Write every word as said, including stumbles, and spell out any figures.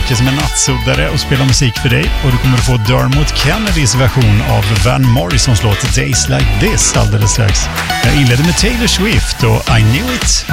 Henke som är nattsuddare och spelar musik för dig. Och du kommer att få Dermot Kennedys version av Van Morrisons låt Days Like This alldeles strax. Jag inledde med Taylor Swift och I Knew It